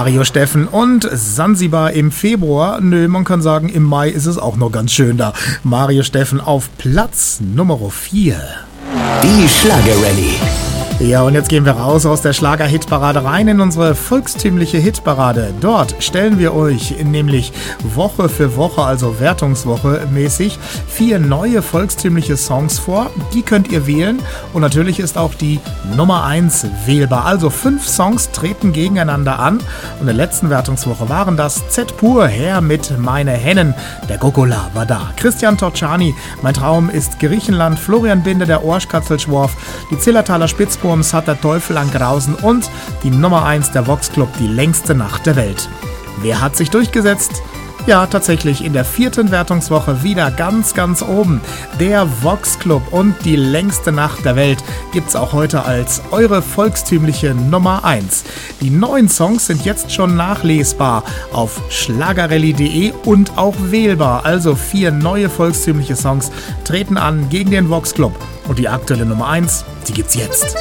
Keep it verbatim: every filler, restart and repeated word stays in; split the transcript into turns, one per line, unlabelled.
Mario Steffen und Sansibar im Februar. Nö, man kann sagen, im Mai ist es auch noch ganz schön da. Mario Steffen auf Platz Nummer vier.
Die Schlagerrallye.
Ja, und jetzt gehen wir raus aus der Schlager-Hitparade rein in unsere volkstümliche Hitparade. Dort stellen wir euch nämlich Woche für Woche, also Wertungswoche mäßig, vier neue volkstümliche Songs vor. Die könnt ihr wählen und natürlich ist auch die Nummer eins wählbar. Also fünf Songs treten gegeneinander an und in der letzten Wertungswoche waren das Z Pur, her mit Meine Hennen. Der Gogola war da. Christian Torciani, Mein Traum ist Griechenland. Florian Binde, der Orschkatzelschworf. Die Zillertaler Spitzbums hat der Teufel an Grausen und die Nummer eins der Vox Club, die längste Nacht der Welt. Wer hat sich durchgesetzt? Ja, tatsächlich in der vierten Wertungswoche wieder ganz, ganz oben. Der Vox Club und die längste Nacht der Welt gibt's auch heute als eure volkstümliche Nummer eins. Die neuen Songs sind jetzt schon nachlesbar auf schlagerrallye punkt de und auch wählbar. Also vier neue volkstümliche Songs treten an gegen den Vox Club. Und die aktuelle Nummer eins, die gibt's jetzt.